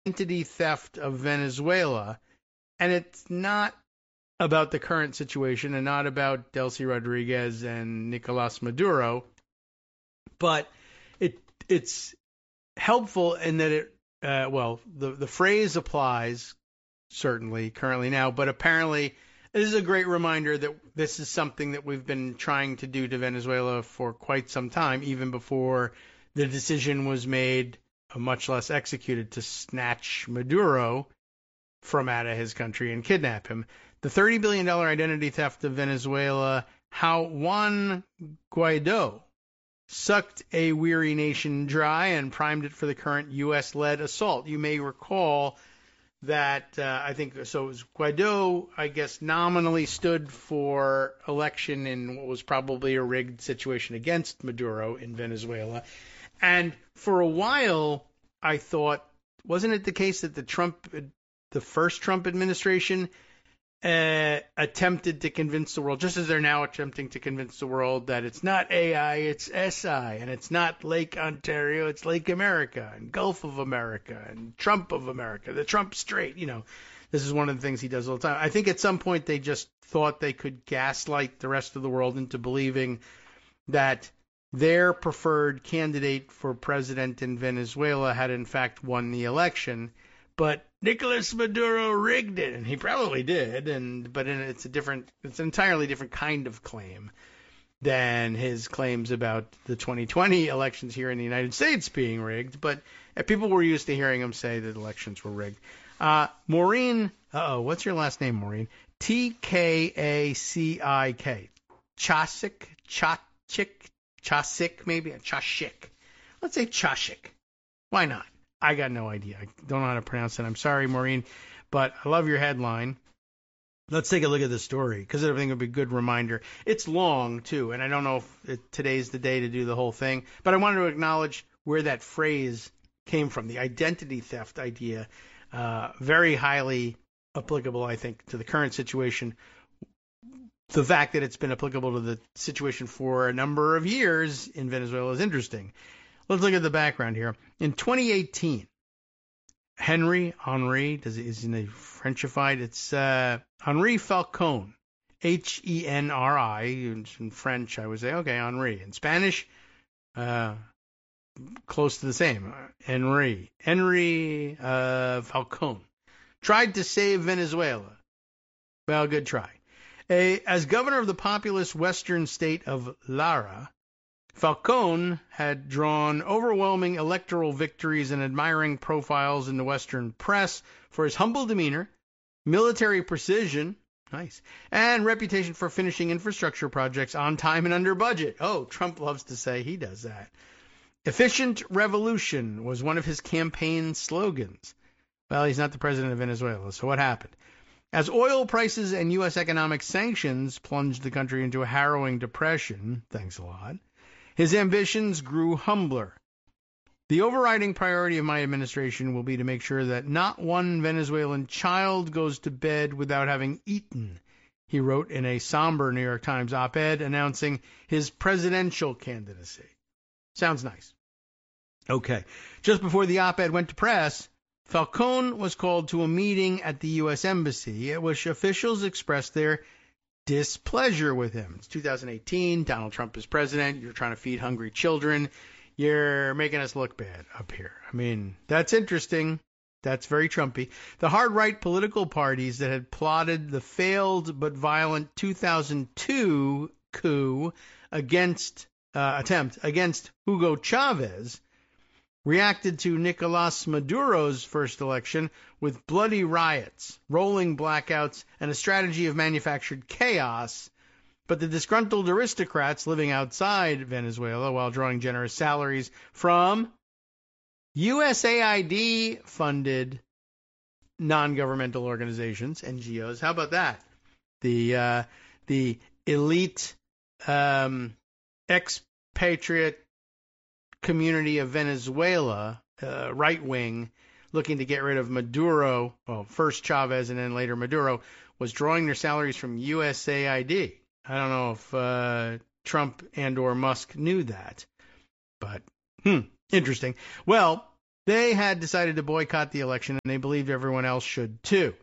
identity theft of Venezuela, and it's not about the current situation and not about Delcy Rodriguez and Nicolas Maduro, but it's helpful in that the phrase applies certainly currently now, but apparently this is a great reminder that this is something that we've been trying to do to Venezuela for quite some time, even before the decision was made, much less executed, to snatch Maduro from out of his country and kidnap him. The $30 billion identity theft of Venezuela, how Juan Guaido sucked a weary nation dry and primed it for the current U.S.-led assault. You may recall that I think so. It was Guaido, I guess, nominally stood for election in what was probably a rigged situation against Maduro in Venezuela. And for a while, I thought, wasn't it the case that the first Trump administration attempted to convince the world, just as they're now attempting to convince the world, that it's not AI, it's SI, and it's not Lake Ontario, it's Lake America, and Gulf of America, and Trump of America, the Trump Strait. This is one of the things he does all the time. I think at some point they just thought they could gaslight the rest of the world into believing that their preferred candidate for president in Venezuela had in fact won the election, but Nicolas Maduro rigged it, and he probably did. It's an entirely different kind of claim than his claims about the 2020 elections here in the United States being rigged. But people were used to hearing him say that elections were rigged. Maureen, what's your last name, Maureen? Tkacic. Chasik, maybe? Chashik. Let's say Chashik. Why not? I got no idea. I don't know how to pronounce it. I'm sorry, Maureen, but I love your headline. Let's take a look at the story, because I think it'll be a good reminder. It's long, too, and I don't know if today's the day to do the whole thing, but I wanted to acknowledge where that phrase came from, the identity theft idea. Very highly applicable, I think, to the current situation. The fact that it's been applicable to the situation for a number of years in Venezuela is interesting. Let's look at the background here. In 2018, Henry, isn't it Frenchified? It's Henri Falcon, Henri. In French, I would say, okay, Henri. In Spanish, close to the same, Henri Falcon, tried to save Venezuela. Well, good try. As governor of the populous western state of Lara, Falcon had drawn overwhelming electoral victories and admiring profiles in the Western press for his humble demeanor, military precision, nice, and reputation for finishing infrastructure projects on time and under budget. Oh, Trump loves to say he does that. Efficient revolution was one of his campaign slogans. Well, he's not the president of Venezuela, so what happened? As oil prices and U.S. economic sanctions plunged the country into a harrowing depression, thanks a lot, his ambitions grew humbler. The overriding priority of my administration will be to make sure that not one Venezuelan child goes to bed without having eaten, he wrote in a somber New York Times op-ed announcing his presidential candidacy. Sounds nice. Okay. Just before the op-ed went to press, Falcon was called to a meeting at the U.S. Embassy at which officials expressed their displeasure with him. It's 2018. Donald Trump is president. You're trying to feed hungry children. You're making us look bad up here. I mean, that's interesting. That's very Trumpy. The hard-right political parties that had plotted the failed but violent 2002 coup attempt against Hugo Chavez reacted to Nicolas Maduro's first election with bloody riots, rolling blackouts, and a strategy of manufactured chaos. But the disgruntled aristocrats living outside Venezuela while drawing generous salaries from USAID-funded non-governmental organizations, NGOs. How about that? The elite expatriate community of Venezuela, right wing, looking to get rid of Maduro, well, first Chavez and then later Maduro, was drawing their salaries from USAID. I don't know if Trump and or Musk knew that, but interesting. Well, They had decided to boycott the election, and they believed everyone else should too.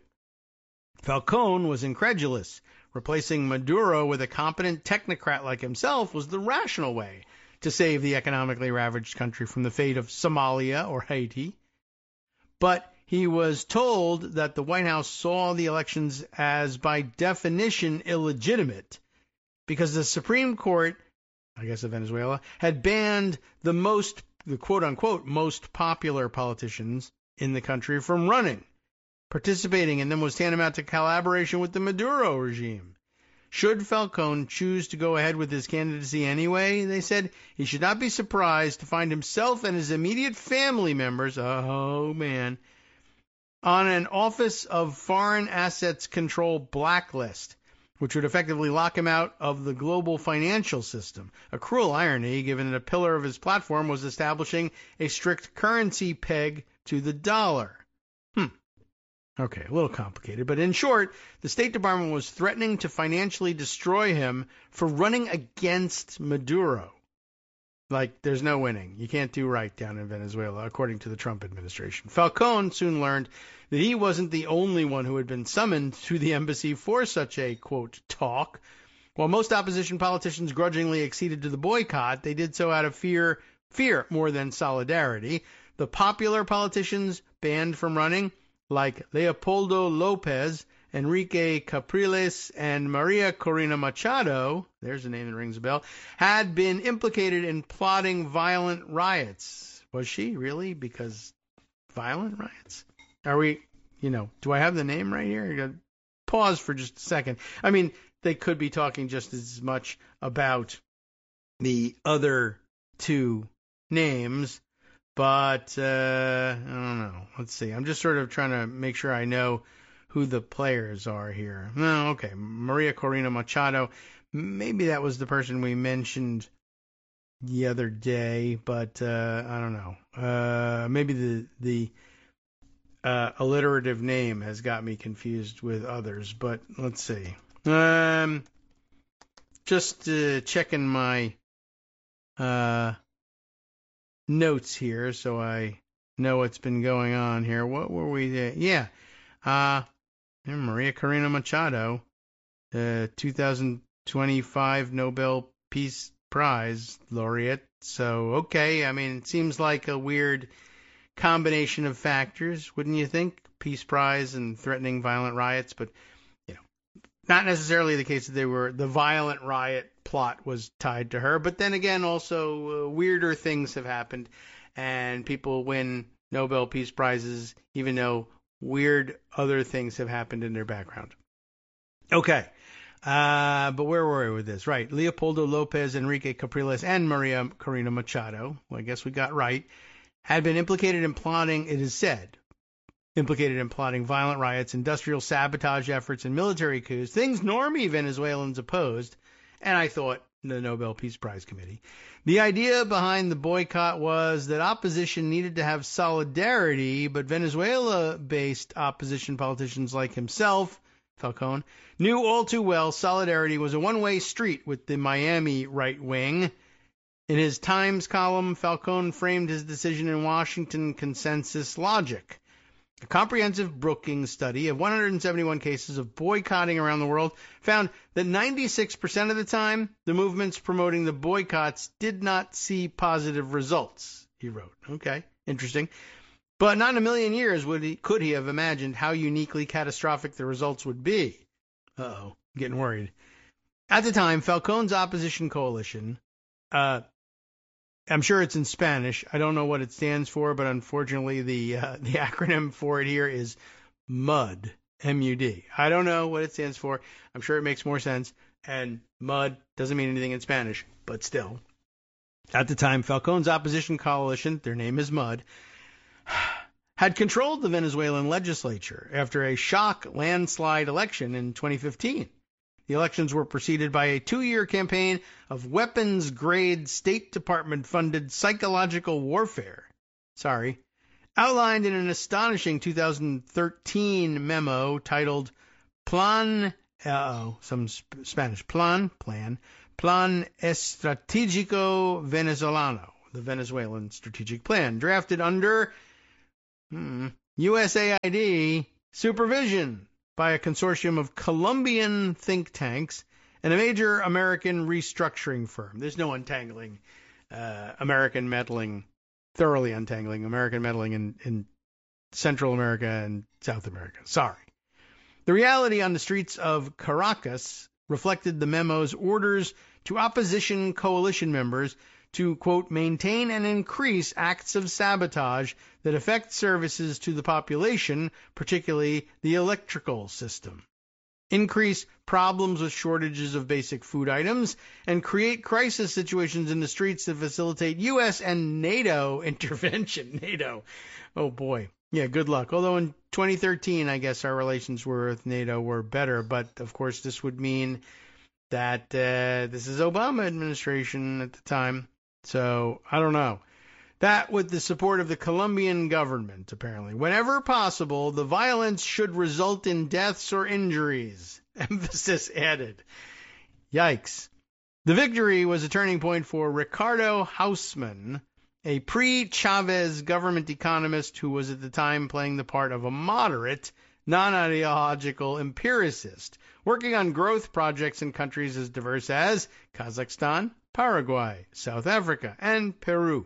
Falcón was incredulous. Replacing Maduro with a competent technocrat like himself was the rational way to save the economically ravaged country from the fate of Somalia or Haiti. But he was told that the White House saw the elections as, by definition, illegitimate because the Supreme Court, I guess of Venezuela, had banned the quote-unquote most popular politicians in the country from running. Participating in them was tantamount to collaboration with the Maduro regime. Should Falcón choose to go ahead with his candidacy anyway, they said, he should not be surprised to find himself and his immediate family members, oh man, on an Office of Foreign Assets Control blacklist, which would effectively lock him out of the global financial system. A cruel irony, given that a pillar of his platform was establishing a strict currency peg to the dollar. Okay, a little complicated, but in short, the State Department was threatening to financially destroy him for running against Maduro. Like, there's no winning. You can't do right down in Venezuela, according to the Trump administration. Falcón soon learned that he wasn't the only one who had been summoned to the embassy for such a, quote, talk. While most opposition politicians grudgingly acceded to the boycott, they did so out of fear more than solidarity. The popular politicians banned from running, like Leopoldo López, Enrique Capriles, and Maria Corina Machado, there's a name that rings a bell, had been implicated in plotting violent riots. Was she really? Because violent riots? Are we, do I have the name right here? Pause for just a second. I mean, they could be talking just as much about the other two names, but I don't know. Let's see. I'm just sort of trying to make sure I know who the players are here. No, okay. Maria Corina Machado. Maybe that was the person we mentioned the other day, but I don't know. Maybe the alliterative name has got me confused with others, but let's see. Just checking my notes here so I know what's been going on here. What were we there? Yeah. Maria Corina Machado, 2025 Nobel Peace Prize laureate. So, okay. I mean, it seems like a weird combination of factors, wouldn't you think? Peace Prize and threatening violent riots, but not necessarily the case that the violent riot plot was tied to her. But then again, also weirder things have happened, and people win Nobel Peace Prizes even though weird other things have happened in their background. Okay. But where were we with this? Right. Leopoldo López, Enrique Capriles, and Maria Corina Machado, well, I guess we got right, had been implicated in plotting, it is said, violent riots, industrial sabotage efforts, and military coups, things normie Venezuelans opposed, and I thought the Nobel Peace Prize Committee. The idea behind the boycott was that opposition needed to have solidarity, but Venezuela-based opposition politicians like himself, Falcón, knew all too well solidarity was a one-way street with the Miami right wing. In his Times column, Falcón framed his decision in Washington consensus logic. A comprehensive Brookings study of 171 cases of boycotting around the world found that 96% of the time, the movements promoting the boycotts did not see positive results, he wrote. Okay, interesting. But not in a million years could he have imagined how uniquely catastrophic the results would be. Uh-oh, getting worried. At the time, Falcón's opposition coalition, I'm sure it's in Spanish. I don't know what it stands for, but unfortunately the acronym for it here is MUD, M-U-D. I don't know what it stands for. I'm sure it makes more sense. And MUD doesn't mean anything in Spanish, but still. At the time, Falcón's opposition coalition, their name is MUD, had controlled the Venezuelan legislature after a shock landslide election in 2015. The elections were preceded by a 2-year campaign of weapons-grade State Department-funded psychological warfare. Outlined in an astonishing 2013 memo titled Plan Estratégico Venezolano, the Venezuelan Strategic Plan, drafted under USAID supervision by a consortium of Colombian think tanks and a major American restructuring firm. There's no untangling American meddling, thoroughly untangling American meddling in Central America and South America. Sorry. The reality on the streets of Caracas reflected the memo's orders to opposition coalition members to, quote, maintain and increase acts of sabotage that affect services to the population, particularly the electrical system, increase problems with shortages of basic food items, and create crisis situations in the streets that facilitate U.S. and NATO intervention. NATO. Oh, boy. Yeah, good luck. Although in 2013, I guess our relations with NATO were better. But, of course, this would mean that this is Obama administration at the time. So, I don't know. That with the support of the Colombian government, apparently. Whenever possible, the violence should result in deaths or injuries. Emphasis added. Yikes. The victory was a turning point for Ricardo Hausmann, a pre-Chavez government economist who was at the time playing the part of a moderate, non-ideological empiricist, working on growth projects in countries as diverse as Kazakhstan, Paraguay, South Africa, and Peru,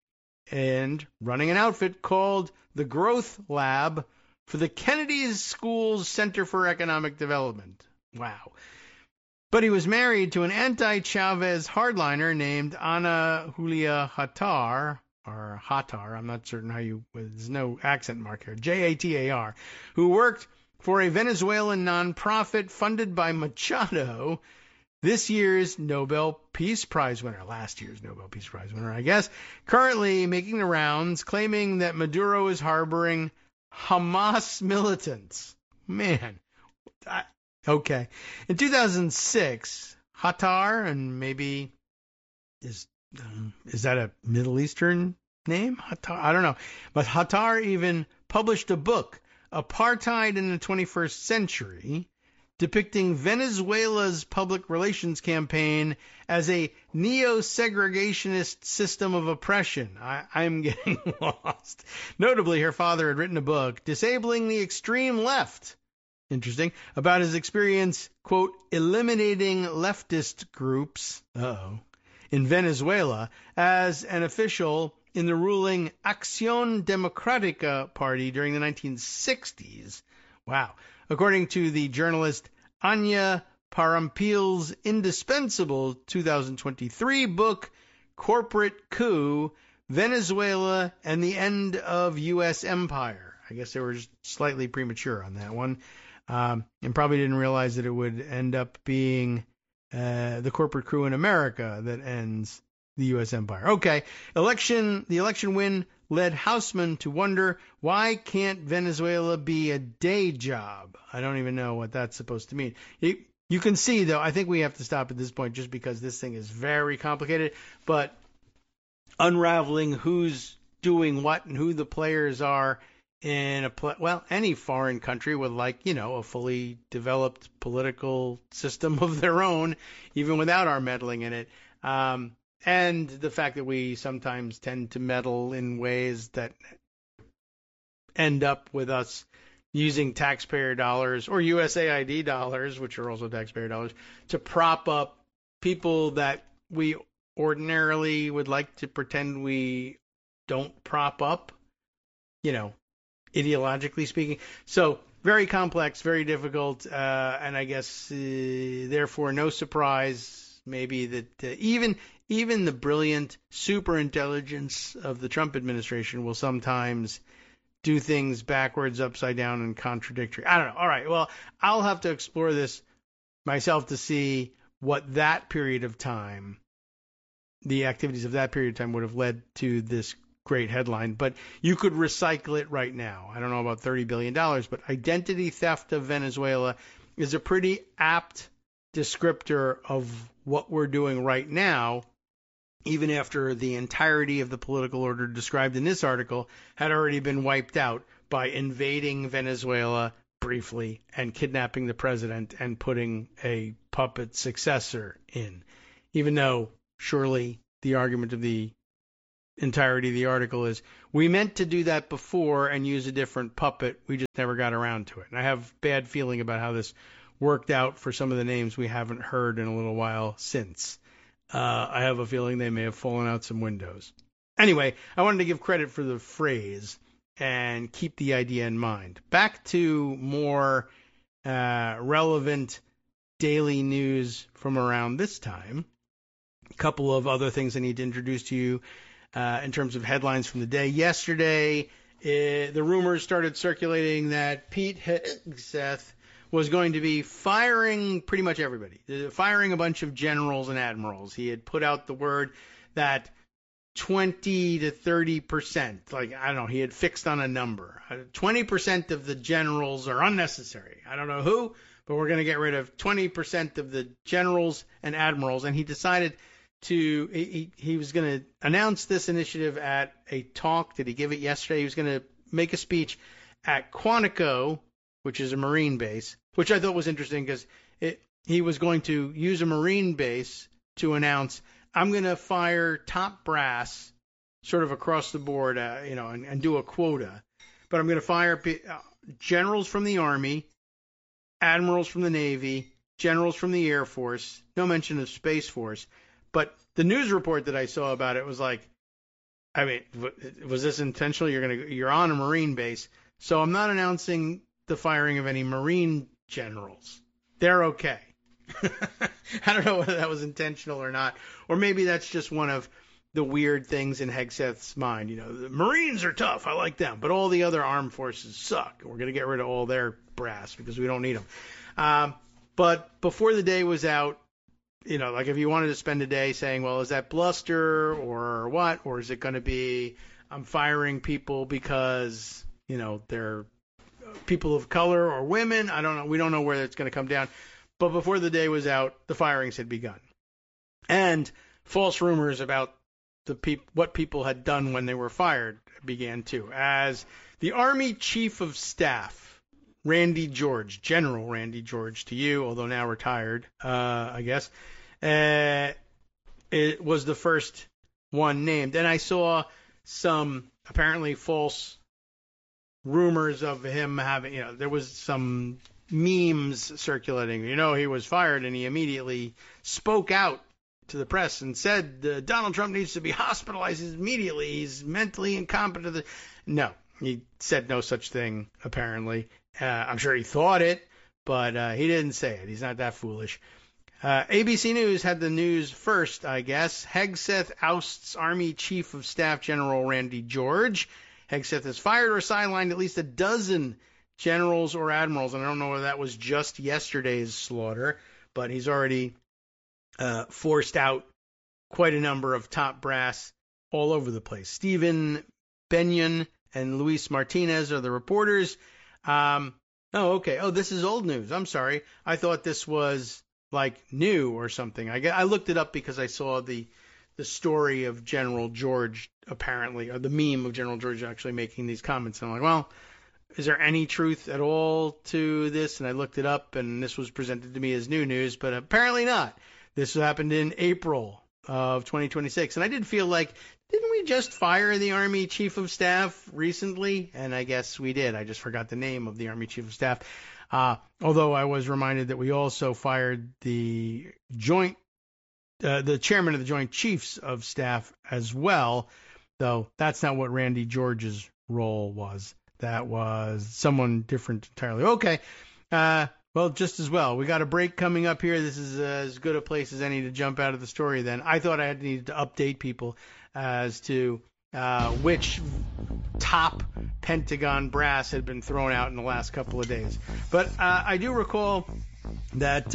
and running an outfit called the Growth Lab for the Kennedy School's Center for Economic Development. Wow. But he was married to an anti-Chavez hardliner named Ana Julia Hattar, or Hattar, I'm not certain how there's no accent mark here, Jatar, who worked for a Venezuelan nonprofit funded by Machado, this year's Nobel Peace Prize winner, last year's Nobel Peace Prize winner, I guess, currently making the rounds, claiming that Maduro is harboring Hamas militants. Man, okay. In 2006, Hattar, and maybe is that a Middle Eastern name? Hattar, I don't know. But Hattar even published a book, Apartheid in the 21st Century, depicting Venezuela's public relations campaign as a neo-segregationist system of oppression. I'm getting lost. Notably, her father had written a book, Disabling the Extreme Left, interesting, about his experience, quote, eliminating leftist groups, in Venezuela as an official in the ruling Acción Democrática party during the 1960s. Wow. According to the journalist Anya Parampil's indispensable 2023 book, Corporate Coup, Venezuela and the End of U.S. Empire. I guess they were just slightly premature on that one. And probably didn't realize that it would end up being the corporate coup in America that ends the U.S. empire. Okay, the election win led Hausmann to wonder, why can't Venezuela be a day job? I don't even know what that's supposed to mean. You can see, though, I think we have to stop at this point just because this thing is very complicated, but unraveling who's doing what and who the players are in any foreign country with, a fully developed political system of their own, even without our meddling in it. And the fact that we sometimes tend to meddle in ways that end up with us using taxpayer dollars or USAID dollars, which are also taxpayer dollars, to prop up people that we ordinarily would like to pretend we don't prop up, ideologically speaking. So very complex, very difficult, and I guess therefore no surprise maybe that even the brilliant super intelligence of the Trump administration will sometimes do things backwards, upside down, and contradictory. I don't know. All right. Well, I'll have to explore this myself to see what that period of time, the activities of that period of time would have led to this great headline. But you could recycle it right now. I don't know about $30 billion, but identity theft of Venezuela is a pretty apt descriptor of what we're doing right now, even after the entirety of the political order described in this article had already been wiped out by invading Venezuela briefly and kidnapping the president and putting a puppet successor in. Even though surely the argument of the entirety of the article is, we meant to do that before and use a different puppet. We just never got around to it. And I have bad feeling about how this worked out for some of the names we haven't heard in a little while since. I have a feeling they may have fallen out some windows. Anyway, I wanted to give credit for the phrase and keep the idea in mind. Back to more relevant daily news from around this time. A couple of other things I need to introduce to you in terms of headlines from the day. Yesterday, the rumors started circulating that Pete Hegseth was going to be firing pretty much everybody, firing a bunch of generals and admirals. He had put out the word that 20 to 30%, like, I don't know, he had fixed on a number. 20% of the generals are unnecessary. I don't know who, but we're going to get rid of 20% of the generals and admirals. And he decided he was going to announce this initiative at a talk. Did he give it yesterday? He was going to make a speech at Quantico, which is a Marine base, which I thought was interesting because he was going to use a Marine base to announce, I'm going to fire top brass sort of across the board, and do a quota. But I'm going to fire generals from the Army, admirals from the Navy, generals from the Air Force, no mention of Space Force. But the news report that I saw about it was like, I mean, was this intentional? You're on a Marine base. So I'm not announcing the firing of any Marine generals. They're okay. I don't know whether that was intentional or not, or maybe that's just one of the weird things in Hegseth's mind. The Marines are tough. I like them, but all the other armed forces suck. We're going to get rid of all their brass because we don't need them. But before the day was out, like if you wanted to spend a day saying, well, is that bluster or what? Or is it going to be, I'm firing people because, they're people of color or women? I don't know. We don't know where it's going to come down. But before the day was out, the firings had begun. And false rumors about what people had done when they were fired began too. As the Army Chief of Staff, Randy George, General Randy George to you, although now retired, I guess, it was the first one named. And I saw some apparently false rumors of him having, there was some memes circulating. He was fired and he immediately spoke out to the press and said Donald Trump needs to be hospitalized immediately. He's mentally incompetent. No, he said no such thing, apparently. I'm sure he thought it, but he didn't say it. He's not that foolish. ABC News had the news first, I guess. Hegseth ousts Army Chief of Staff General Randy George. Hegseth has fired or sidelined at least a dozen generals or admirals, and I don't know whether that was just yesterday's slaughter, but he's already forced out quite a number of top brass all over the place. Stephen Benyon and Luis Martinez are the reporters. Okay. Oh, this is old news. I'm sorry. I thought this was like new or something. I looked it up because I saw the story of General George apparently, or the meme of General George actually making these comments. And I'm like, well, is there any truth at all to this? And I looked it up, and this was presented to me as new news, but apparently not. This happened in April of 2026. And I did feel like, didn't we just fire the Army Chief of Staff recently? And I guess we did. I just forgot the name of the Army Chief of Staff. Although I was reminded that we also fired the chairman of the Joint Chiefs of Staff as well, though that's not what Randy George's role was. That was someone different entirely. Okay. Well, just as well. We got a break coming up here. This is as good a place as any to jump out of the story then. I thought I needed to update people as to which top Pentagon brass had been thrown out in the last couple of days. But I do recall that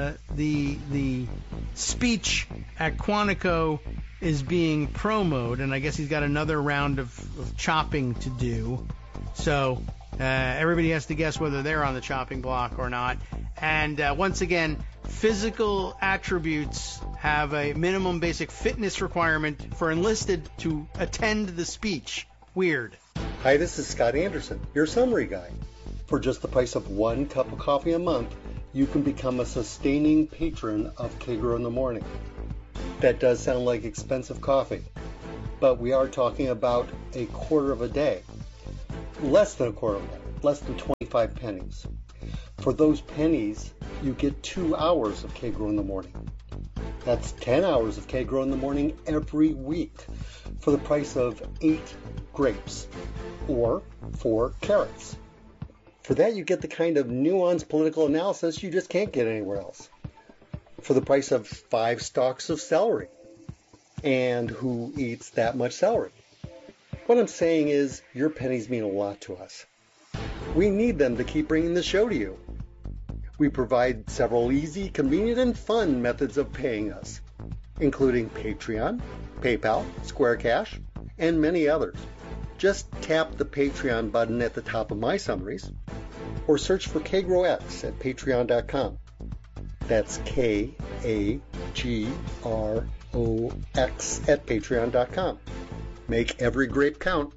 the speech at Quantico is being promoted, and I guess he's got another round of chopping to do. So everybody has to guess whether they're on the chopping block or not. And once again, physical attributes have a minimum basic fitness requirement for enlisted to attend the speech. Weird. Hi, this is Scott Anderson, your summary guy. For just the price of 1 cup of coffee a month, you can become a sustaining patron of Kagro in the Morning. That does sound like expensive coffee. but we are talking about a quarter of a day. Less than a quarter of a day, less than 25 pennies. For those pennies, you get 2 hours of K-Grow in the morning. That's 10 hours of K-Grow in the morning every week for the price of 8 grapes or 4 carrots. For that, you get the kind of nuanced political analysis you just can't get anywhere else. For the price of 5 stalks of celery. And who eats that much celery? What I'm saying is, your pennies mean a lot to us. We need them to keep bringing the show to you. We provide several easy, convenient, and fun methods of paying us, including Patreon, PayPal, Square Cash, and many others. Just tap the Patreon button at the top of my summaries, or search for KGrowX at patreon.com. That's KAGROX at patreon.com. Make every grape count.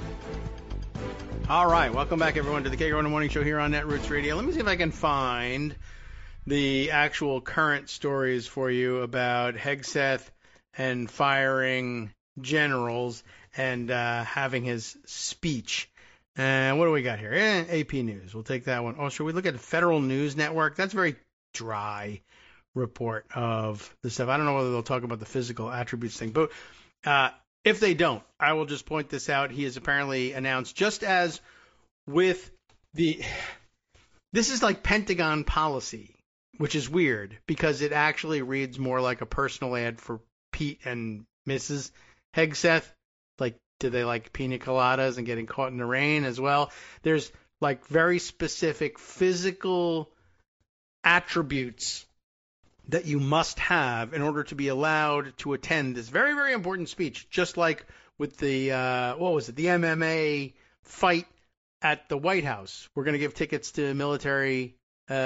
All right, welcome back, everyone, to the K-Grow in the Morning Show here on Netroots Radio. Let me see if I can find the actual current stories for you about Hegseth and firing generals and having his speech. And what do we got here? AP News. We'll take that one. Oh, should we look at the Federal News Network? That's a very dry report of the stuff. I don't know whether they'll talk about the physical attributes thing, but if they don't, I will just point this out. He has apparently announced, just as with this is like Pentagon policy, which is weird because it actually reads more like a personal ad for Pete and Mrs. Hegseth. Like, do they like pina coladas and getting caught in the rain as well? There's like very specific physical attributes that you must have in order to be allowed to attend this very, very important speech, just like with the, the MMA fight at the White House. We're going to give tickets to military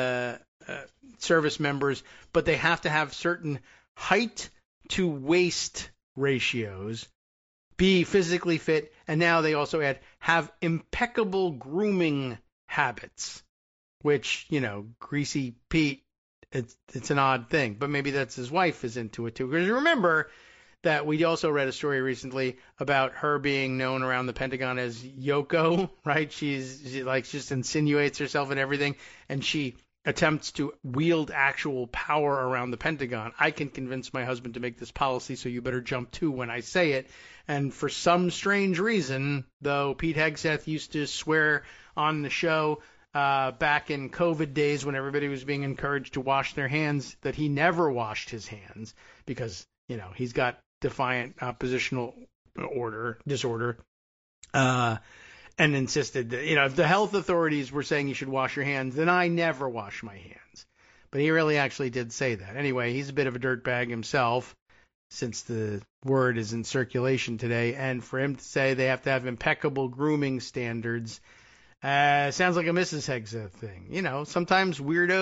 service members, but they have to have certain height to waist ratios, be physically fit, and now they also add have impeccable grooming habits, which, Greasy Pete, it's an odd thing, but maybe that's his wife is into it too. Because remember that we also read a story recently about her being known around the Pentagon as Yoko, right? She just insinuates herself in everything, and she attempts to wield actual power around the Pentagon. I can convince my husband to make this policy, so you better jump to when I say it. And for some strange reason, though Pete Hegseth used to swear on the show back in COVID days when everybody was being encouraged to wash their hands, that he never washed his hands because, he's got defiant oppositional disorder, and insisted that, if the health authorities were saying you should wash your hands, then I never wash my hands. But he really actually did say that. Anyway, he's a bit of a dirtbag himself, since the word is in circulation today. And for him to say they have to have impeccable grooming standards, sounds like a Mrs. Hegseth thing. Sometimes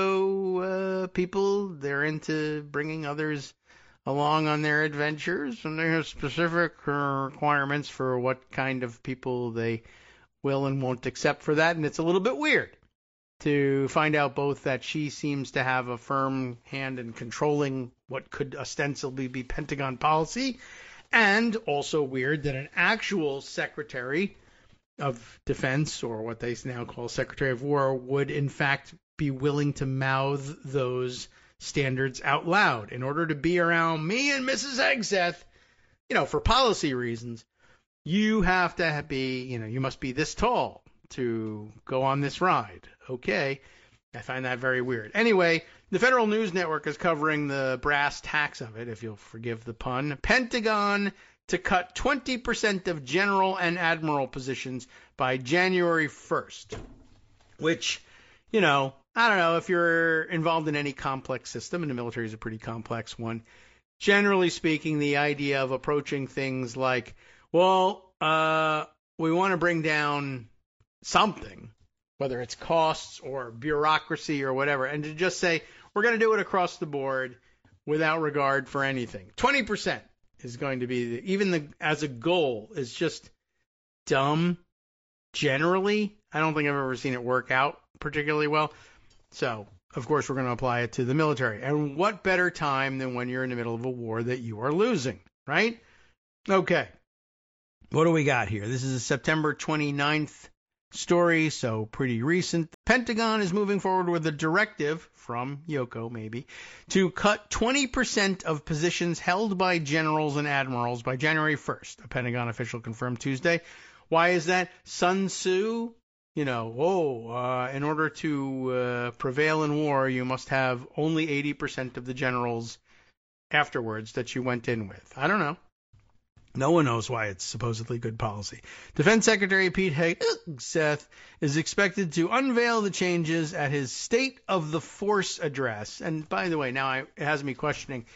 weirdo people, they're into bringing others along on their adventures, and they have specific requirements for what kind of people they will and won't accept for that. And it's a little bit weird to find out both that she seems to have a firm hand in controlling what could ostensibly be Pentagon policy, and also weird that an actual Secretary of Defense, or what they now call Secretary of War, would in fact be willing to mouth those standards out loud in order to be around me and Mrs. Hegseth. For policy reasons, you have to be, you must be this tall to go on this ride. Okay. I find that very weird. Anyway, the Federal News Network is covering the brass tacks of it, if you'll forgive the pun. Pentagon to cut 20% of general and admiral positions by January 1st, which, I don't know if you're involved in any complex system, and the military is a pretty complex one. Generally speaking, the idea of approaching things like, we want to bring down something, whether it's costs or bureaucracy or whatever, and to just say, we're going to do it across the board without regard for anything. 20% is going to be, as a goal, is just dumb. Generally, I don't think I've ever seen it work out particularly well. So, of course, we're going to apply it to the military. And what better time than when you're in the middle of a war that you are losing, right? Okay. What do we got here? This is a September 29th story, so pretty recent. The Pentagon is moving forward with a directive from Yoko, maybe, to cut 20% of positions held by generals and admirals by January 1st, a Pentagon official confirmed Tuesday. Why is that? Sun Tzu, in order to prevail in war, you must have only 80% of the generals afterwards that you went in with. I don't know. No one knows why it's supposedly good policy. Defense Secretary Pete Hegseth is expected to unveil the changes at his State of the Force address. And by the way, now it has me questioning.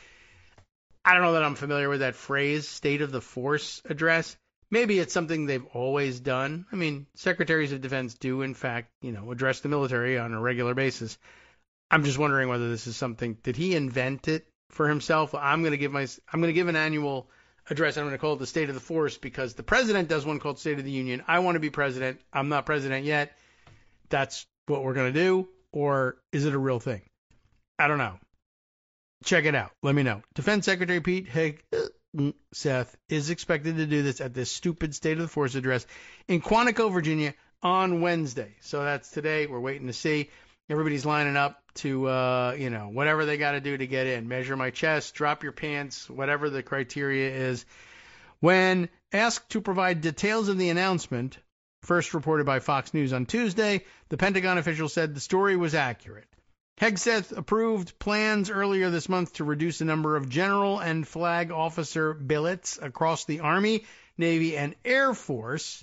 I don't know that I'm familiar with that phrase, State of the Force address. Maybe it's something they've always done. I mean, secretaries of defense do, in fact, address the military on a regular basis. I'm just wondering whether this is something. Did he invent it for himself? I'm going to give an annual address. I'm going to call it the State of the Force because the president does one called State of the Union. I want to be president. I'm not president yet. That's what we're going to do. Or is it a real thing? I don't know. Check it out. Let me know. Defense Secretary Pete Hegseth is expected to do this at this stupid State of the Force address in Quantico, Virginia on Wednesday. So that's today. We're waiting to see. Everybody's lining up to, whatever they got to do to get in. Measure my chest, drop your pants, whatever the criteria is. When asked to provide details of the announcement, first reported by Fox News on Tuesday, the Pentagon official said the story was accurate. Hegseth approved plans earlier this month to reduce the number of general and flag officer billets across the Army, Navy, and Air Force,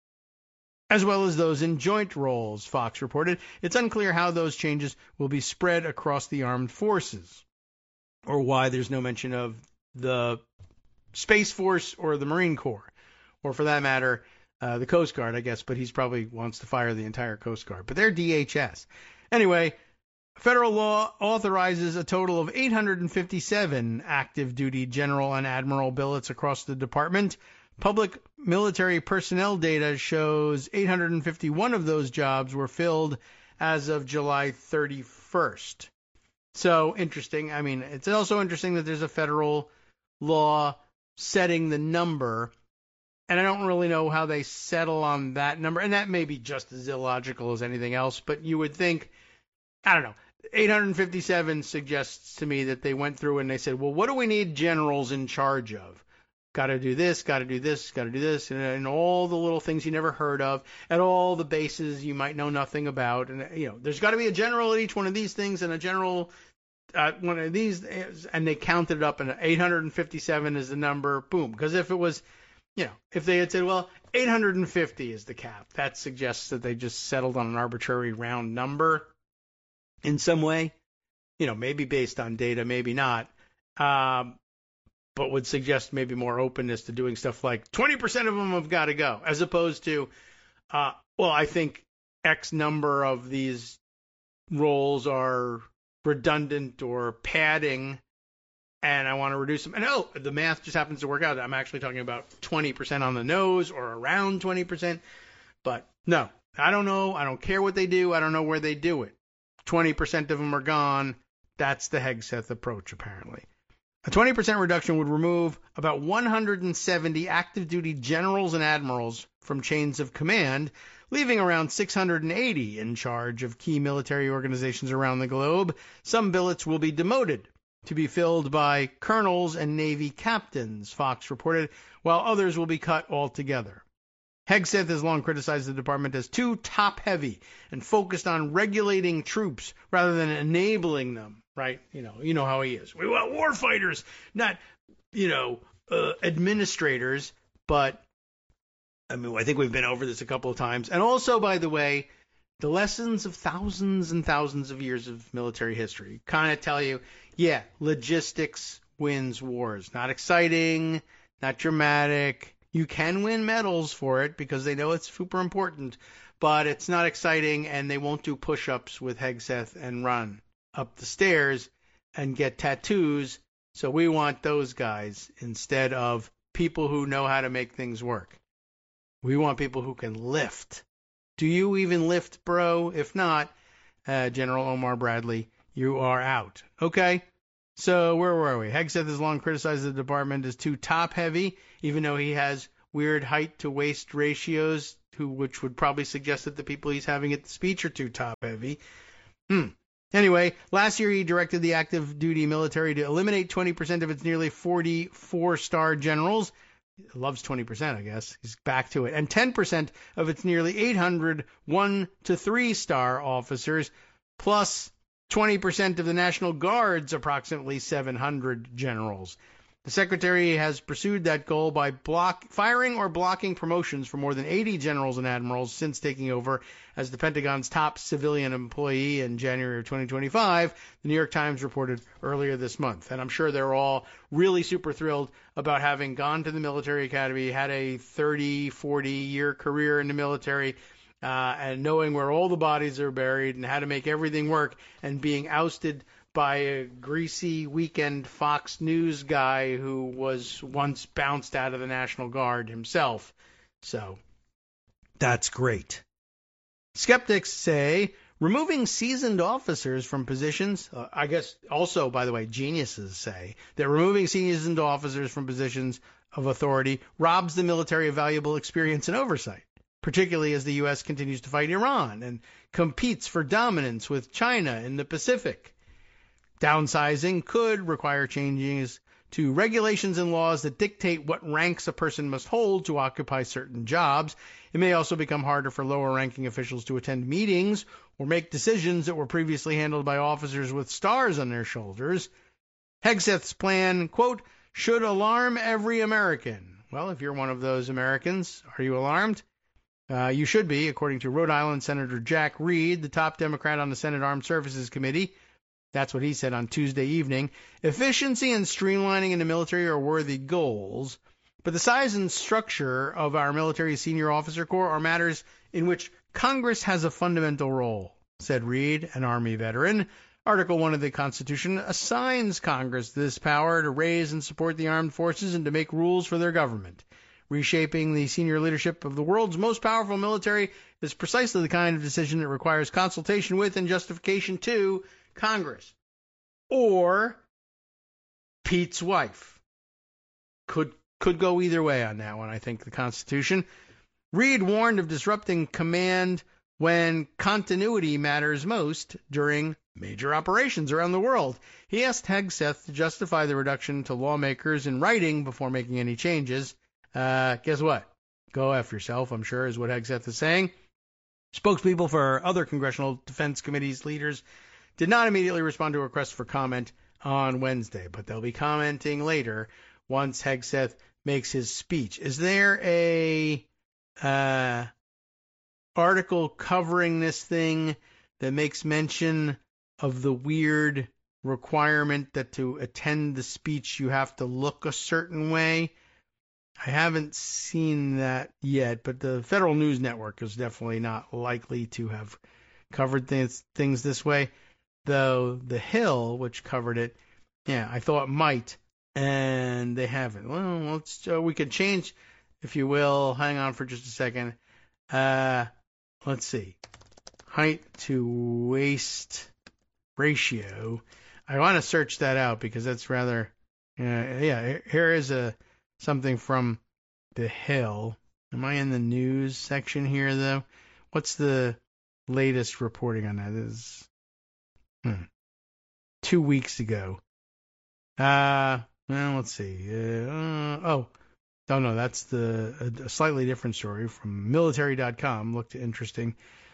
as well as those in joint roles, Fox reported. It's unclear how those changes will be spread across the armed forces, or why there's no mention of the Space Force or the Marine Corps, or for that matter, the Coast Guard, I guess, but he probably wants to fire the entire Coast Guard. But they're DHS. Anyway, federal law authorizes a total of 857 active duty general and admiral billets across the department. Public military personnel data shows 851 of those jobs were filled as of July 31st. So interesting. I mean, it's also interesting that there's a federal law setting the number, and I don't really know how they settle on that number. And that may be just as illogical as anything else, but you would think, I don't know, 857 suggests to me that they went through and they said, well, what do we need generals in charge of? Got to do this, got to do this, got to do this, and all the little things you never heard of, at all the bases you might know nothing about. And, there's got to be a general at each one of these things and a general at one of these, and they counted it up, and 857 is the number, boom. Because if it was, if they had said, well, 850 is the cap, that suggests that they just settled on an arbitrary round number in some way, maybe based on data, maybe not. But would suggest maybe more openness to doing stuff like 20% of them have got to go, as opposed to, I think X number of these roles are redundant or padding, and I want to reduce them. And the math just happens to work out. I'm actually talking about 20% on the nose or around 20%. But no, I don't know. I don't care what they do. I don't know where they do it. 20% of them are gone. That's the Hegseth approach, apparently. A 20% reduction would remove about 170 active duty generals and admirals from chains of command, leaving around 680 in charge of key military organizations around the globe. Some billets will be demoted to be filled by colonels and Navy captains, Fox reported, while others will be cut altogether. Hegseth has long criticized the department as too top-heavy and focused on regulating troops rather than enabling them, right? You know how he is. We want war fighters, not, administrators. But, I think we've been over this a couple of times. And also, by the way, the lessons of thousands and thousands of years of military history kind of tell you, logistics wins wars. Not exciting, not dramatic. You can win medals for it because they know it's super important, but it's not exciting, and they won't do push-ups with Hegseth and run up the stairs and get tattoos. So we want those guys instead of people who know how to make things work. We want people who can lift. Do you even lift, bro? If not, General Omar Bradley, you are out. Okay? So where were we? Hegseth has long criticized the department as too top-heavy, even though he has weird height to waist ratios, which would probably suggest that the people he's having at the speech are too top heavy. Anyway, last year he directed the active duty military to eliminate 20% of its nearly 40 4-star generals. He loves 20%, I guess. He's back to it. And 10% of its nearly 800 1- to 3-star officers, plus 20% of the National Guard's approximately 700 generals. The Secretary has pursued that goal by firing or blocking promotions for more than 80 generals and admirals since taking over as the Pentagon's top civilian employee in January of 2025, the New York Times reported earlier this month. And I'm sure they're all really super thrilled about having gone to the military academy, had a 30, 40-year career in the military, and knowing where all the bodies are buried and how to make everything work, and being ousted by a greasy weekend Fox News guy who was once bounced out of the National Guard himself. So that's great. Skeptics say removing seasoned officers from positions, I guess also, by the way, geniuses say that removing seasoned officers from positions of authority robs the military of valuable experience and oversight, particularly as the U.S. continues to fight Iran and competes for dominance with China in the Pacific. Downsizing could require changes to regulations and laws that dictate what ranks a person must hold to occupy certain jobs. It may also become harder for lower-ranking officials to attend meetings or make decisions that were previously handled by officers with stars on their shoulders. Hegseth's plan, quote, should alarm every American. Well, if you're one of those Americans, are you alarmed? You should be, according to Rhode Island Senator Jack Reed, the top Democrat on the Senate Armed Services Committee. That's what he said on Tuesday evening. Efficiency and streamlining in the military are worthy goals, but the size and structure of our military senior officer corps are matters in which Congress has a fundamental role, said Reed, an Army veteran. Article 1 of the Constitution assigns Congress this power to raise and support the armed forces and to make rules for their government. Reshaping the senior leadership of the world's most powerful military is precisely the kind of decision that requires consultation with and justification to Congress. Or Pete's wife. Could go either way on that one, I think, the Constitution. Reed warned of disrupting command when continuity matters most during major operations around the world. He asked Hegseth to justify the reduction to lawmakers in writing before making any changes. Guess what? Go F yourself, I'm sure, is what Hegseth is saying. Spokespeople for other Congressional Defense Committees leaders did not immediately respond to a request for comment on Wednesday, but they'll be commenting later once Hegseth makes his speech. Is there a article covering this thing that makes mention of the weird requirement that to attend the speech you have to look a certain way? I haven't seen that yet, but the Federal News Network is definitely not likely to have covered things this way. Though The Hill, which covered it, yeah, I thought might, and they haven't. Well, we could change, if you will. Hang on for just a second. Let's see. Height to waist ratio. I want to search that out because that's rather, yeah, here is something from The Hill. Am I in the news section here, though? What's the latest reporting on that? This is 2 weeks ago. Well, let's see. No, that's a slightly different story from military.com. Looked interesting.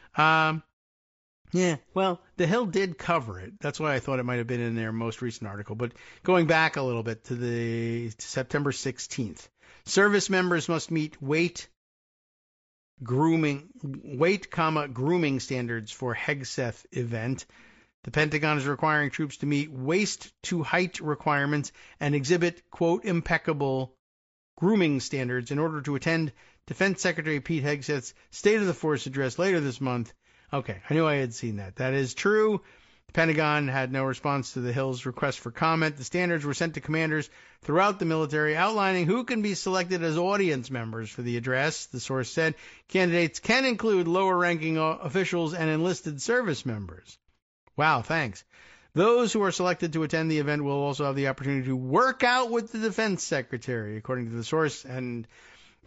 Yeah, well, The Hill did cover it. That's why I thought it might have been in their most recent article. But going back a little bit to September 16th, service members must meet weight, grooming standards for Hegseth event. The Pentagon is requiring troops to meet waist-to-height requirements and exhibit, quote, impeccable grooming standards in order to attend Defense Secretary Pete Hegseth's State of the Force address later this month. Okay, I knew I had seen that. That is true. The Pentagon had no response to the Hill's request for comment. The standards were sent to commanders throughout the military, outlining who can be selected as audience members for the address. The source said candidates can include lower-ranking officials and enlisted service members. Wow, thanks. Those who are selected to attend the event will also have the opportunity to work out with the defense secretary, according to the source. And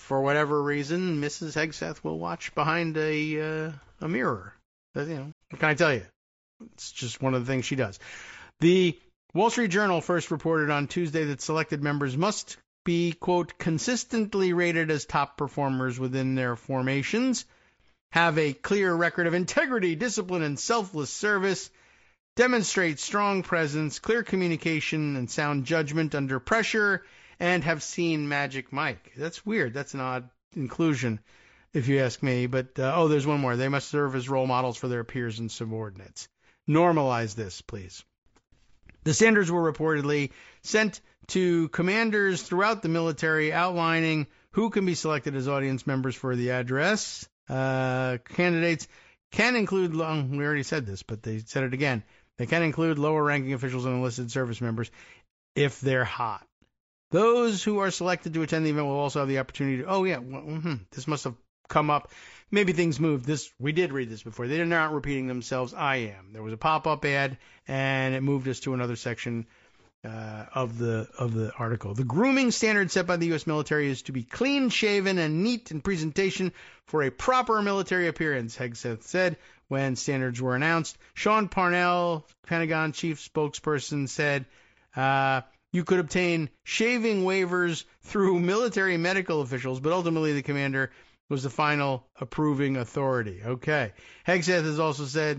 for whatever reason, Mrs. Hegseth will watch behind a mirror. What can I tell you? It's just one of the things she does. The Wall Street Journal first reported on Tuesday that selected members must be, quote, consistently rated as top performers within their formations, have a clear record of integrity, discipline, and selfless service, demonstrate strong presence, clear communication, and sound judgment under pressure, and have seen Magic Mike. That's weird. That's an odd inclusion, if you ask me. But, there's one more. They must serve as role models for their peers and subordinates. Normalize this, please. The standards were reportedly sent to commanders throughout the military outlining who can be selected as audience members for the address. Candidates can include, we already said this, but they said it again. They can include lower-ranking officials and enlisted service members if they're hot. Those who are selected to attend the event will also have the opportunity to, this must have come up. Maybe things moved. We did read this before. They're not repeating themselves. I am. There was a pop-up ad, and it moved us to another section of the article. The grooming standard set by the U.S. military is to be clean-shaven and neat in presentation for a proper military appearance, Hegseth said when standards were announced. Sean Parnell, Pentagon chief spokesperson, said you could obtain shaving waivers through military medical officials, but ultimately the commander was the final approving authority. Okay. Hegseth has also said,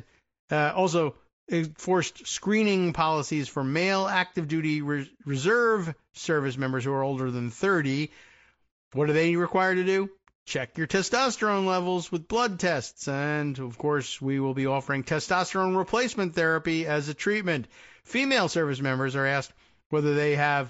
enforced screening policies for male active duty reserve service members who are older than 30. What are they required to do? Check your testosterone levels with blood tests. And, of course, we will be offering testosterone replacement therapy as a treatment. Female service members are asked whether they have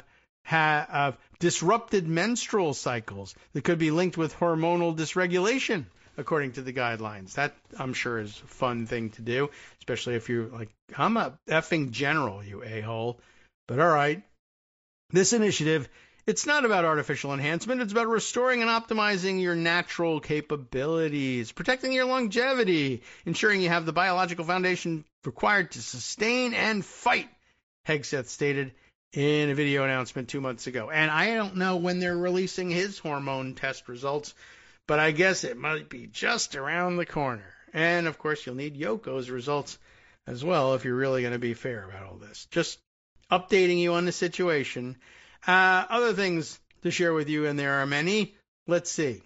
disrupted menstrual cycles that could be linked with hormonal dysregulation, according to the guidelines. That, I'm sure, is a fun thing to do, especially if you're like, I'm a effing general, you a-hole. But all right. This initiative, it's not about artificial enhancement. It's about restoring and optimizing your natural capabilities, protecting your longevity, ensuring you have the biological foundation required to sustain and fight, Hegseth stated in a video announcement 2 months ago. And I don't know when they're releasing his hormone test results, but I guess it might be just around the corner. And, of course, you'll need Yoko's results as well if you're really going to be fair about all this. Just updating you on the situation. Other things to share with you, and there are many. Let's see.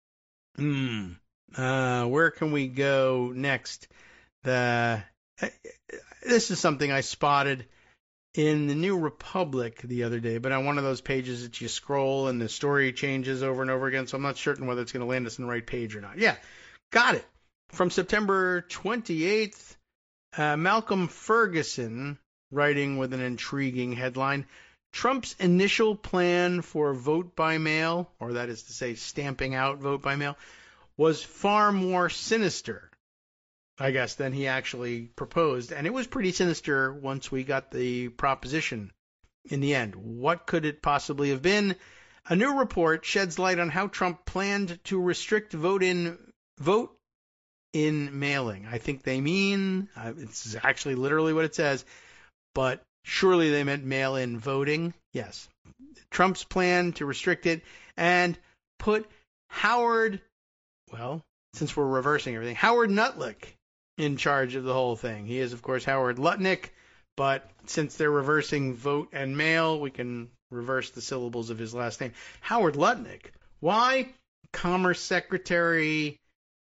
Where can we go next? This is something I spotted in the New Republic the other day, but on one of those pages that you scroll and the story changes over and over again, so I'm not certain whether it's going to land us on the right page or not. Yeah, got it. From September 28th, Malcolm Ferguson, writing with an intriguing headline, Trump's initial plan for vote by mail, or that is to say stamping out vote by mail, was far more sinister, I guess, than he actually proposed. And it was pretty sinister once we got the proposition in the end. What could it possibly have been? A new report sheds light on how Trump planned to restrict vote in mailing. I think they mean, it's actually literally what it says, but surely they meant mail-in voting. Yes. Trump's plan to restrict it and put Howard, well, since we're reversing everything, Howard Nutlick in charge of the whole thing. He is, of course, Howard Lutnick, but since they're reversing vote and mail, we can reverse the syllables of his last name. Howard Lutnick. Why? Commerce Secretary,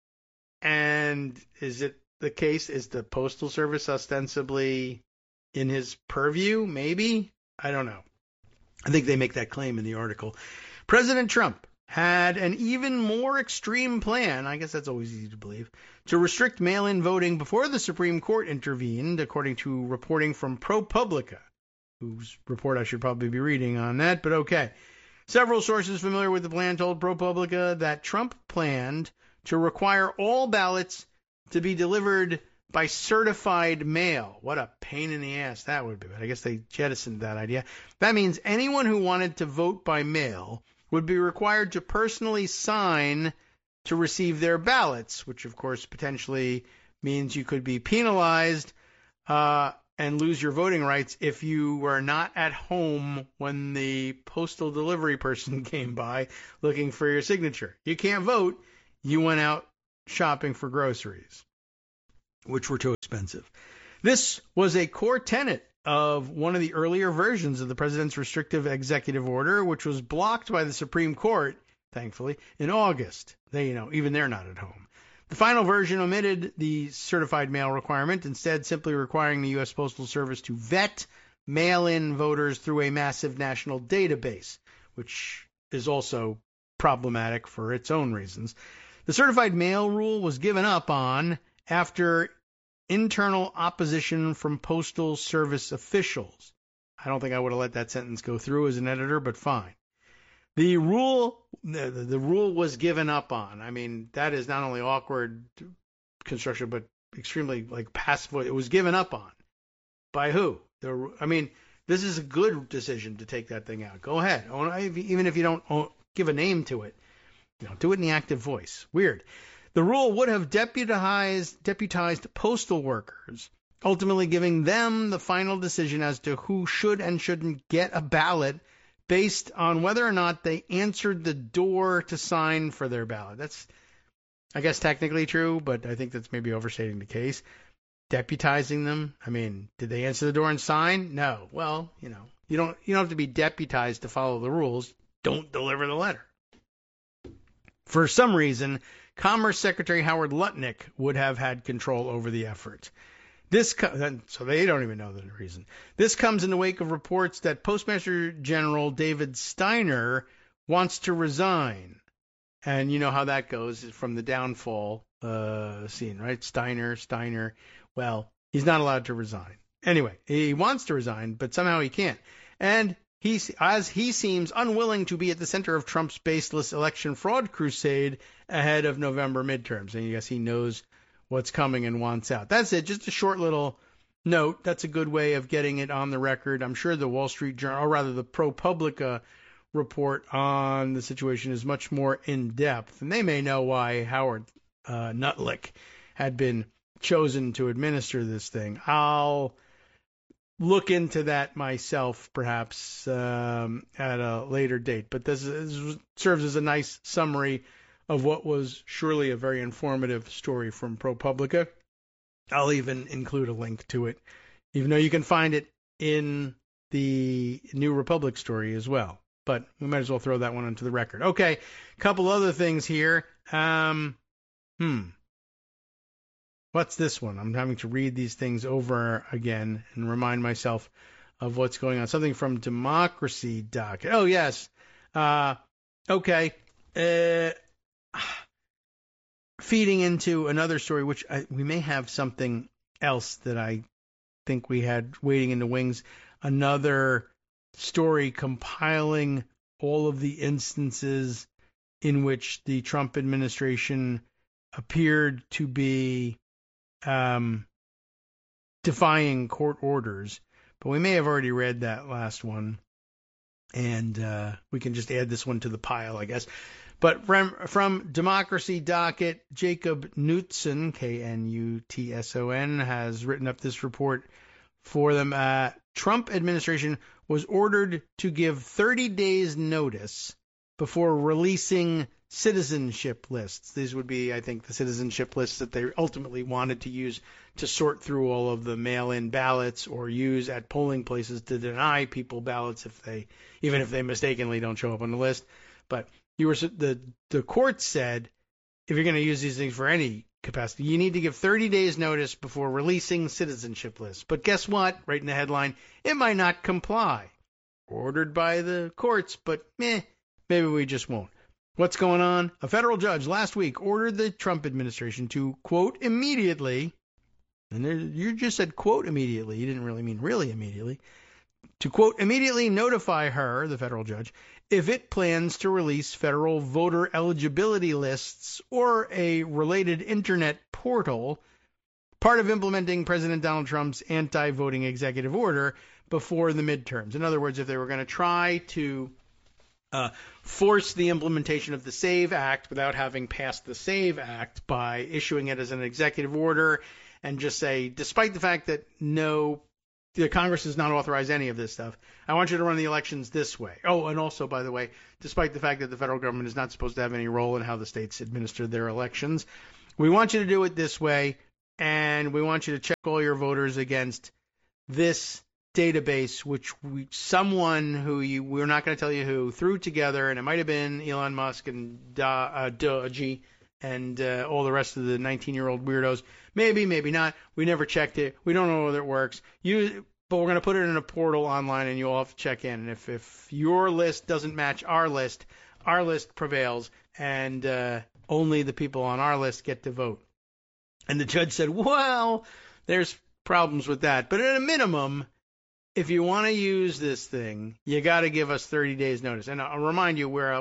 and is it the case? Is the Postal Service ostensibly in his purview? Maybe? I don't know. I think they make that claim in the article. President Trump had an even more extreme plan, I guess that's always easy to believe, to restrict mail-in voting before the Supreme Court intervened, according to reporting from ProPublica, whose report I should probably be reading on that, but okay. Several sources familiar with the plan told ProPublica that Trump planned to require all ballots to be delivered by certified mail. What a pain in the ass that would be, but I guess they jettisoned that idea. That means anyone who wanted to vote by mail would be required to personally sign to receive their ballots, which of course potentially means you could be penalized and lose your voting rights if you were not at home when the postal delivery person came by looking for your signature. You can't vote. You went out shopping for groceries, which were too expensive. This was a core tenet of one of the earlier versions of the president's restrictive executive order, which was blocked by the Supreme Court, thankfully, in August. Even they're not at home. The final version omitted the certified mail requirement, instead simply requiring the U.S. Postal Service to vet mail-in voters through a massive national database, which is also problematic for its own reasons. The certified mail rule was given up on after internal opposition from Postal Service officials. I don't think I would have let that sentence go through as an editor, but fine. The rule was given up on. I mean, that is not only awkward construction, but extremely passive. It was given up on. By who? This is a good decision to take that thing out. Go ahead. Even if you don't give a name to it. Do it in the active voice. Weird. The rule would have deputized postal workers, ultimately giving them the final decision as to who should and shouldn't get a ballot based on whether or not they answered the door to sign for their ballot. That's, I guess, technically true, but I think that's maybe overstating the case. Deputizing them? Did they answer the door and sign? No. Well, you don't have to be deputized to follow the rules. Don't deliver the letter. For some reason, Commerce Secretary Howard Lutnick would have had control over the effort. So they don't even know the reason. This comes in the wake of reports that Postmaster General David Steiner wants to resign. And you know how that goes from the downfall scene, right? Steiner. Well, he's not allowed to resign. Anyway, he wants to resign, but somehow he can't. And he seems unwilling to be at the center of Trump's baseless election fraud crusade ahead of November midterms. And I guess he knows what's coming and wants out. That's it. Just a short little note. That's a good way of getting it on the record. I'm sure the Wall Street Journal, or rather the ProPublica report on the situation is much more in-depth. And they may know why Howard Lutnick had been chosen to administer this thing. I'll look into that myself, perhaps, at a later date. But this serves as a nice summary of what was surely a very informative story from ProPublica. I'll even include a link to it, even though you can find it in the New Republic story as well. But we might as well throw that one onto the record. Okay, a couple other things here. What's this one? I'm having to read these things over again and remind myself of what's going on. Something from Democracy Docket. Oh, yes. Okay. Feeding into another story, which we may have something else that I think we had waiting in the wings. Another story compiling all of the instances in which the Trump administration appeared to be defying court orders. But we may have already read that last one, and we can just add this one to the pile, I guess. But from Democracy Docket, Jacob Knutson, Knutson, has written up this report for them. Trump administration was ordered to give 30 days notice before releasing citizenship lists. These would be, I think, the citizenship lists that they ultimately wanted to use to sort through all of the mail-in ballots or use at polling places to deny people ballots even if they mistakenly don't show up on the list. But the court said if you're going to use these things for any capacity, you need to give 30 days notice before releasing citizenship lists. But guess what? Right in the headline, it might not comply. Ordered by the courts, but maybe we just won't. What's going on? A federal judge last week ordered the Trump administration to, quote, immediately, and you just said, quote, immediately. You didn't really mean really immediately. To, quote, immediately notify her, the federal judge, if it plans to release federal voter eligibility lists or a related internet portal, part of implementing President Donald Trump's anti-voting executive order before the midterms. In other words, if they were going to try to force the implementation of the SAVE Act without having passed the SAVE Act by issuing it as an executive order and just say, despite the fact that no The Congress does not authorize any of this stuff. I want you to run the elections this way. Oh, and also, by the way, despite the fact that the federal government is not supposed to have any role in how the states administer their elections, we want you to do it this way, and we want you to check all your voters against this database, which someone who we're not going to tell you who, threw together, and it might have been Elon Musk and Doge and all the rest of the 19-year-old weirdos. Maybe, maybe not. We never checked it. We don't know whether it works. But we're going to put it in a portal online, and you all have to check in. And if your list doesn't match our list prevails, and only the people on our list get to vote. And the judge said, well, there's problems with that. But at a minimum, if you want to use this thing, you got to give us 30 days notice. And I'll remind you, we're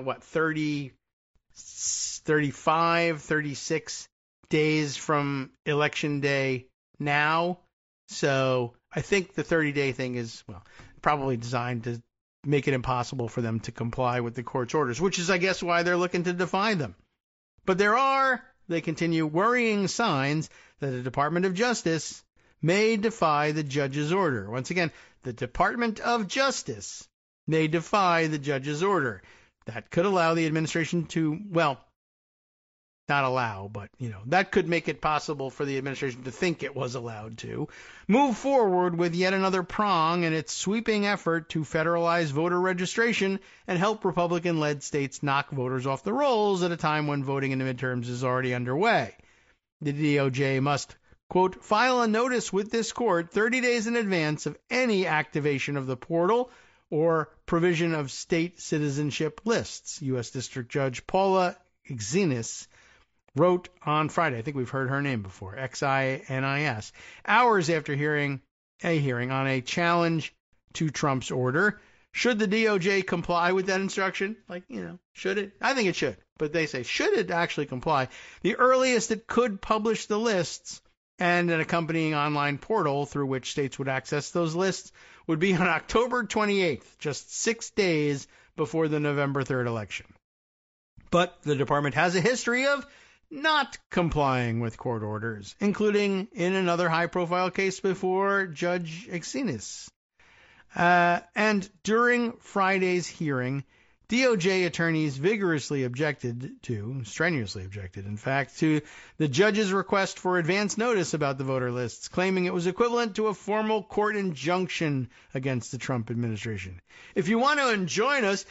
35, 36 days from Election Day now. So I think the 30-day thing is, probably designed to make it impossible for them to comply with the court's orders, which is, I guess, why they're looking to defy them. But there are, they continue, worrying signs that the Department of Justice may defy the judge's order. Once again, the Department of Justice may defy the judge's order. That could allow the administration to, not allow, but, that could make it possible for the administration to think it was allowed to move forward with yet another prong in its sweeping effort to federalize voter registration and help Republican-led states knock voters off the rolls at a time when voting in the midterms is already underway. The DOJ must, quote, file a notice with this court 30 days in advance of any activation of the portal or provision of state citizenship lists, U.S. District Judge Paula Xinis wrote on Friday. I think we've heard her name before, Xinis, hours after a hearing on a challenge to Trump's order. Should the DOJ comply with that instruction? Should it? I think it should. But they say, should it actually comply? The earliest it could publish the lists and an accompanying online portal through which states would access those lists would be on October 28th, just 6 days before the November 3rd election. But the department has a history of not complying with court orders, including in another high-profile case before Judge Xinis. And during Friday's hearing, DOJ attorneys strenuously objected, in fact, to the judge's request for advance notice about the voter lists, claiming it was equivalent to a formal court injunction against the Trump administration. If you want to enjoin us,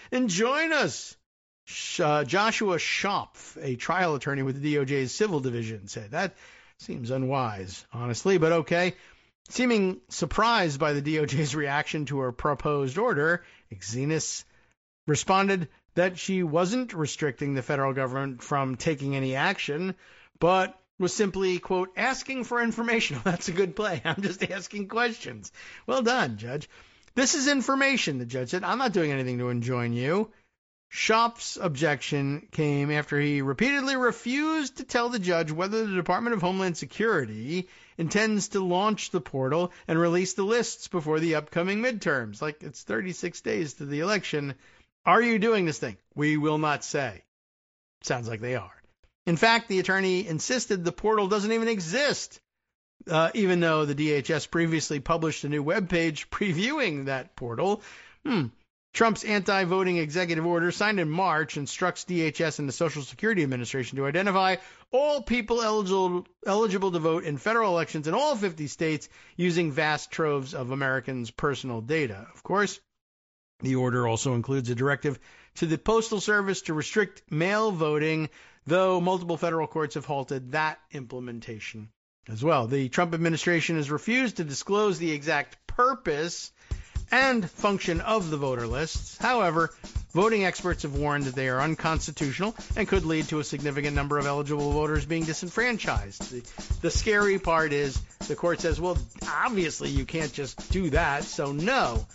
Joshua Schopf, a trial attorney with the DOJ's civil division, said. That seems unwise, honestly, but okay. Seeming surprised by the DOJ's reaction to her proposed order, Xinis responded that she wasn't restricting the federal government from taking any action, but was simply, quote, asking for information. That's a good play. I'm just asking questions. Well done, Judge. This is information, the judge said. I'm not doing anything to enjoin you. Schopf's objection came after he repeatedly refused to tell the judge whether the Department of Homeland Security intends to launch the portal and release the lists before the upcoming midterms. It's 36 days to the election. Are you doing this thing? We will not say. Sounds like they are. In fact, the attorney insisted the portal doesn't even exist, even though the DHS previously published a new webpage previewing that portal. Trump's anti-voting executive order, signed in March, instructs DHS and the Social Security Administration to identify all people eligible to vote in federal elections in all 50 states using vast troves of Americans' personal data. Of course, the order also includes a directive to the Postal Service to restrict mail voting, though multiple federal courts have halted that implementation as well. The Trump administration has refused to disclose the exact purpose and function of the voter lists. However, voting experts have warned that they are unconstitutional and could lead to a significant number of eligible voters being disenfranchised. The scary part is the court says, well, obviously you can't just do that, so no.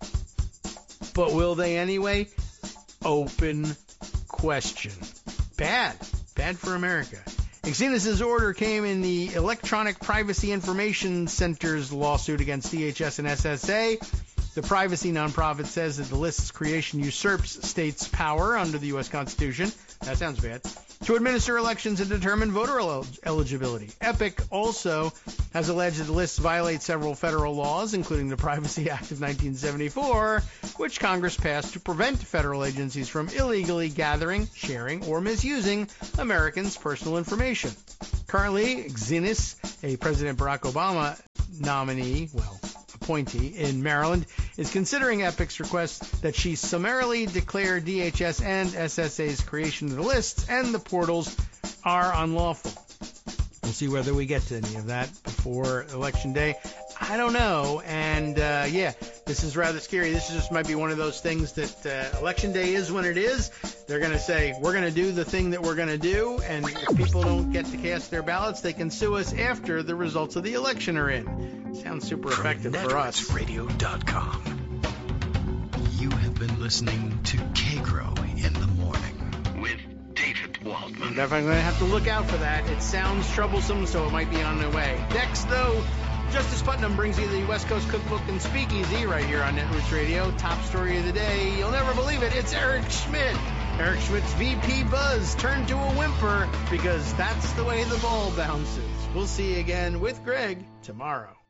But will they anyway? Open question. Bad for America. Xinis' order came in the Electronic Privacy Information Center's lawsuit against DHS and SSA. The privacy nonprofit says that the list's creation usurps states' power under the U.S. Constitution. That sounds bad. to administer elections and determine voter eligibility. Epic also has alleged that the lists violate several federal laws, including the Privacy Act of 1974, which Congress passed to prevent federal agencies from illegally gathering, sharing, or misusing Americans' personal information. Currently, Xinis, a President Barack Obama appointee in Maryland, is considering Epic's request that she summarily declare DHS and SSA's creation of the lists and the portals are unlawful. We'll see whether we get to any of that before Election Day. I don't know. And, this is rather scary. This just might be one of those things that Election Day is when it is. They're going to say, we're going to do the thing that we're going to do, and if people don't get to cast their ballots, they can sue us after the results of the election are in. Sounds super effective for us. NetworksRadio.com. You have been listening to K-Grow in the Morning with David Waldman. Definitely going to have to look out for that. It sounds troublesome, so it might be on the way. Next, though, Justice Putnam brings you the West Coast Cookbook and Speakeasy right here on Networks Radio. Top story of the day. You'll never believe it. It's Eric Schmidt. Eric Schmidt's VP buzz turned to a whimper because that's the way the ball bounces. We'll see you again with Greg tomorrow.